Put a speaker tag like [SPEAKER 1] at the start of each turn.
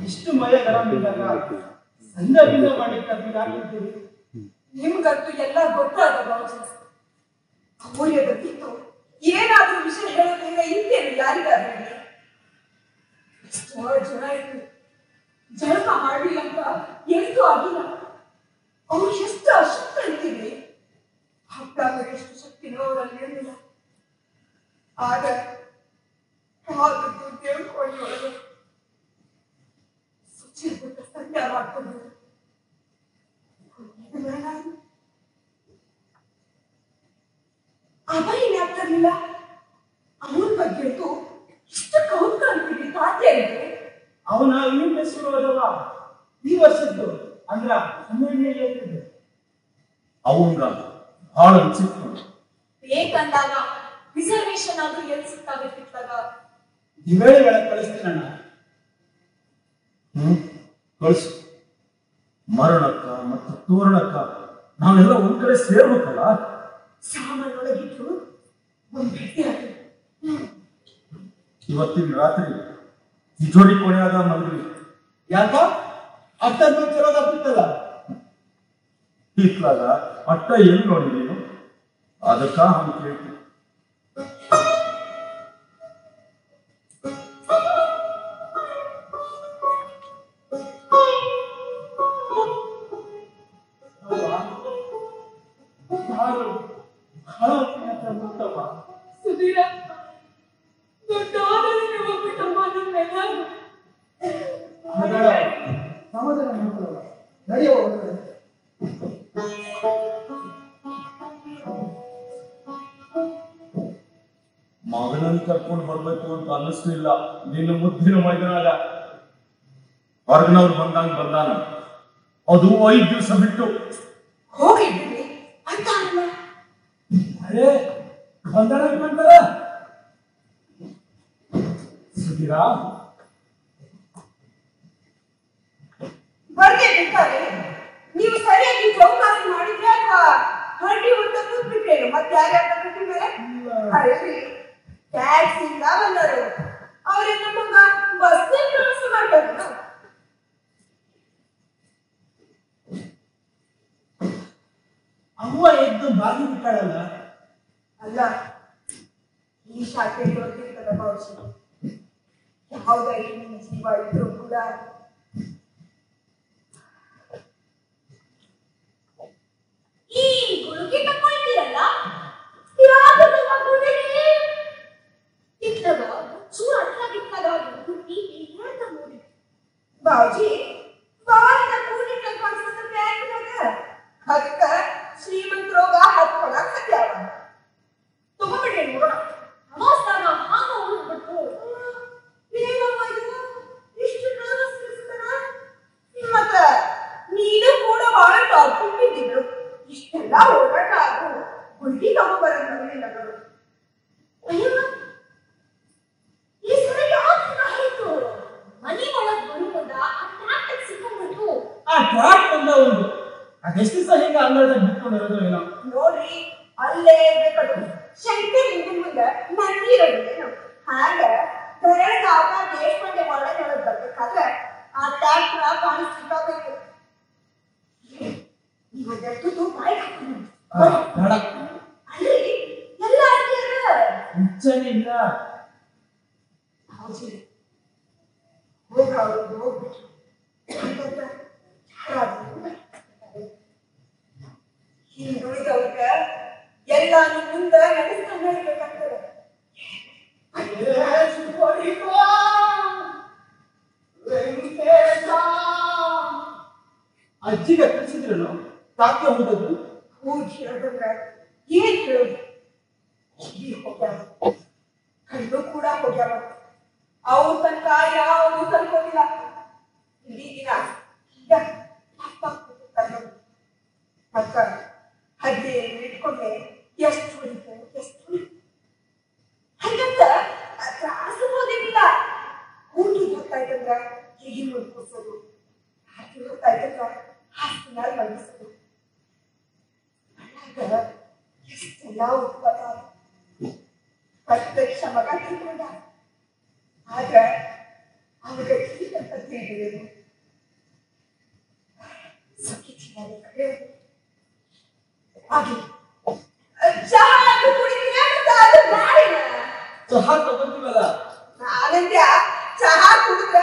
[SPEAKER 1] ಇಷ್ಟು ಮಯ ಗರಂ ಇದ್ದಾಗ ಸಂಘದಿಂದ ಮಾಡಿಕ್ಕೆ ಹಾಕಿರ್ತೀವಿ.
[SPEAKER 2] ನಿಮ್ಗಂತೂ ಎಲ್ಲ ಗೊತ್ತಾದ ಬಾಜಿ. ಅಮೂಲ್ಯದಕ್ಕಿತ್ತು ಏನಾದ್ರೂ ವಿಷಯ ಹೇಳೋದ್ರಿಂದ ಇಂತೇನು ಯಾರಿಗಾರ ಎಷ್ಟೋ ಜನ ಇತ್ತು. ಜಳಕ ಮಾಡಲಿಲ್ಲ ಅಂತ ಎಂದೂ ಆಗಿಲ್ಲ. ಅವ್ರು ಎಷ್ಟು ಅಶಕ್ತ ಇರ್ತೀವಿ. ಹಬ್ಬ ಎಷ್ಟು ಶಕ್ತಿನೋ ಅವರಲ್ಲಿ ಇರಲಿಲ್ಲ. ಆಗ ದೇವ್ಕೊಳ್ಳಿ ಒಳಗೆ ಸುಚಿರ್ಬಿಟ್ಟ ಸಂಧ್ಯ ಮಾಡ್ಕೊಂಡು ಅಭಯನೇ ಆಗ್ತಿರ್ಲಿಲ್ಲ. ಅವನ ಬಗ್ಗೆ ಅಂತೂ ಇಷ್ಟು ಕೌತುಕ ಅಂತೀವಿ ತಾತ್ಯ ಇದೆ.
[SPEAKER 1] ಅವನ ಈ ಹೆಸರು ಅದವ ಈ ವರ್ಷದ್ದು ಅಂದ್ರ 12
[SPEAKER 3] ಅವಂಗ ಬಹಳ ಅನ್ಸಿತ್ತು.
[SPEAKER 2] ಬೇಕಂದಾಗ ರಿಸರ್ವೇಶನ್ ಆದ್ರೂ ಎಲ್ಲಿ ಸಿಕ್ಕಾಗ
[SPEAKER 1] ಈ ವೇಳೆ ಕಳಿಸ್ತೀನಣ್ಣ.
[SPEAKER 3] ಕಳಿಸು. ಮರಣಕ್ಕ ಮತ್ತು ತೋರಣಕ್ಕ ನಾವೆಲ್ಲ ಒಂದ್ ಕಡೆ ಸೇರ್ಬೇಕಲ್ಲ.
[SPEAKER 2] ಸಾಮಾನೊಳಗಿಟ್ಟು ಒಂದು ಭೇಟಿ ಆಗಿದೆ.
[SPEAKER 3] ಇವತ್ತಿನ ರಾತ್ರಿ ತಿಜೋರಿ ಕೊನೆಯಾಗ ಮಲ್ರಿ.
[SPEAKER 1] ಯಾಕ ಅಷ್ಟೊಂದು ಚಲೋದಾಗ್ತಿತ್ತಲ್ಲ.
[SPEAKER 3] ಇತ್ಲಾಗ ಅಟ್ಟ ಎಲ್ಲಿ ನೋಡಿ ನೀನು ಅದಕ್ಕ ಹಂಗೆ ಕೇಳ್ತೀನಿ.
[SPEAKER 2] ಸುಧೀರ ದೊಡ್ಡವಾದಲ್ಲಿ ನೀವು ಒಪ್ಪಿಟ್ಟಮ್ಮ ನನ್ನೆಲ್ಲ
[SPEAKER 1] ಸಮಾಧಾನ ಮಾಡ್ಕೊಳ್ಳೋಣ. ನಡೆಯುವ
[SPEAKER 3] ಮಗನನ್ನು ಕರ್ಕೊಂಡು ಬರ್ಬೇಕು ಅಂತ ಅನ್ನಿಸ್ಲಿಲ್ಲ. ನಿನ್ನ ಮುದ್ದಿನ ಮೈದನಾಗ ಹೊರಗಿನವ್ರು ಬಂದಾನ. ಅದು 5 ದಿವಸ ಬಿಟ್ಟು
[SPEAKER 2] ಹೋಗಿದ್ದೀವಿ ಅಂತ ಅಲ್ಲ.
[SPEAKER 1] ಅರೇ ಬಂದಾರ ಸುಧೀರ
[SPEAKER 2] ಬರ್ದೇ ಬೇಕಾದ್ರೆ ನೀವು ಸರಿಯಾಗಿ ಚೌಕಾಸಿ ಮಾಡಿದ್ರೆ ಅಥವಾ ಹಳ್ಳಿ ಉಂಟ ಕೂತ್ಬಿಟ್ರೇನು ಮತ್ತೆ ಯಾರ್ಯಾರ ಮೇಲೆ ಟ್ಯಾಕ್ಸಿಂದ ಬಂದರು. ಅವರೇ ನಮಗ ಬಸ್ ಪ್ರವಾಸ ಮಾಡ್ತಾರೆ.
[SPEAKER 1] ಅವ್ವ ಎದ್ದು ಬಾಗಿ ಬಿಟ್ಟಾಳಲ್ಲ.
[SPEAKER 2] ಅಲ್ಲ ಈ ಶಾಖೆಗೆ ಗೊತ್ತಿರ್ತದ ಭವಿಷ್ಯ. ಯಾವುದಾಗಿ ನಿಮ್ಮ ಜೀವ ಇದ್ರು ಕೂಡ ಈ ಗುಳುಗೆ ತಗೊಳ್ತೀರಲ್ಲ ಯಾವುದು ಮಗುವಿಗೆ ಇತ್ತದ ಚೂರ ಅಟ್ಲಾಗಿತ್ತದ ಗುಟ್ಟಿ ಹೇಳ್ತ ನೋಡಿ ಬಾಜಿ ಬಾಯಿನ ಕೂಡಿಟ್ಟ ಕಾಣಿಸ್ತದ ಬ್ಯಾಂಕ್ನಾಗ ಅದಕ್ಕ ಶ್ರೀಮಂತರೋಗ ಹತ್ಕೊಳಕ್ ಹತ್ಯಾವ ತಗೊಂಡ್ಬಿಡ್ರಿ ನೋಡೋಣ. ನಮಸ್ಕಾರ ಹಾಗ ಉಳಿದ್ಬಿಟ್ಟು ಏನಮ್ಮ ಇದು ಇಷ್ಟು ಮತ್ತ ನೀನು ಕೂಡ ಬಹಳ ಟಾಪ್ ಇದ್ದಿದ್ರು. ಇಷ್ಟೆಲ್ಲ ಓಡಾಟ ಆಗು ಗುಂಡಿ ತಗೊಂಡ್ಬರಲಿಲ್ಲ ಅವರು. ಅಯ್ಯೋ ಈ ಸಲ ಯಾಕೆ ಮನೆ ಒಳಗ್ ಬರುವುದ ಟ್ರಾಕ್ಟರ್ ಸಿಕ್ಕೊಂಡ್ಬಿಟ್ಟು
[SPEAKER 1] ಆ ಟ್ರಾಕ್ ಬಂದ ಒಂದು ಅದೆಷ್ಟು ದಿವಸ ಹಿಂಗ ಅಂಗಳದಾಗ ಬಿಟ್ಕೊಂಡಿರೋದು ಏನೋ
[SPEAKER 2] ನೋಡ್ರಿ. ಅಲ್ಲೇ ಇರ್ಬೇಕದು ಶಂಕರ್ ಹಿಂದಿನ ಮುಂದೆ ಮಂದಿರೋದು ಹಾಗ ಬೆರಳಾಗ ದೇಶಪಾಂಡೆ ಒಳಗೆ ಬರ್ಬೇಕಾದ್ರೆ ಆ ಟ್ರಾಕ್ಟರ್ ಕಾಣಿಸ್ಲಿಕ್ಕಬೇಕು. ಇವತ್ತು ಬಾಯ್
[SPEAKER 1] ಬೇಡ
[SPEAKER 2] ಅಲ್ಲಿ ಎಲ್ಲ
[SPEAKER 1] ಮುಂಚೆನೇ ಇಲ್ಲ.
[SPEAKER 2] ಹೋಗ್ಬಿಟ್ಟು ಹಿಂದುಳಿದವ್ರ ಎಲ್ಲಾನು ಮುಂದೆ ನಡೆಸ್ತಾನೆ ಇರ್ಬೇಕಾಗ್ತದೆ.
[SPEAKER 1] ಅಜ್ಜಿಗೆ ಕಳಿಸಿದ್ರು ತಾಕೆ ಹೋದದ್ದು
[SPEAKER 2] ಹೋಗಿ ಹೇಳೋದಂದ್ರೆ ಏನ್ ಹೇಳೋದು. ಹೋಗ್ಯಾವ ಕಣ್ಣು ಕೂಡ ಹೋಗ್ಯಾವ. ಅವ್ರ ತನಕ ಯಾವುದು ತನ್ಕೋದಿಲ್ಲ. ಇಡೀ ದಿನ ಈಗ ಅಕ್ಕ ಹದ್ದೆ ಇಟ್ಕೊಂಡೆ ಎಷ್ಟು ಹೊಡಿತು ಹಂಗಂತ ತ್ರಾಸ ಹೋದಿಲ್ಲ. ಊಟದ ಗೊತ್ತಾಯ್ತಂದ್ರ ಹೇಗೆ ಮುಡ್ಕೋಸೋದು, ಹಾಕಿ ಗೊತ್ತಾಯ್ತಂದ್ರ ಹಾಸ್ಪಿಟಲ್ ಮಲಗಿಸೋದು. ಎಷ್ಟೆಲ್ಲ ಉತ್ಪನ್ನ ಪ್ರತ್ಯಕ್ಷ ಮಗ ತಿಳ್ಕೊಂಡ. ಆಗ ಅವರಿಗೆ ತಿಳಿದಂತ ತಿಳಿದಿದೆ ಏನು ಸಖಿತಿಯಾದ ಕಡೆ ಹಾಗೆ ಚಹಾ ಕುಡಿತೀರಾ ಅದು ಬ್ಯಾಡಿನ
[SPEAKER 1] ಚಹಾ ತಗೊಂತೀವಲ್ಲ
[SPEAKER 2] ನಾನಂತ್ಯ ಚಹಾ ಕುಡಿದ್ರೆ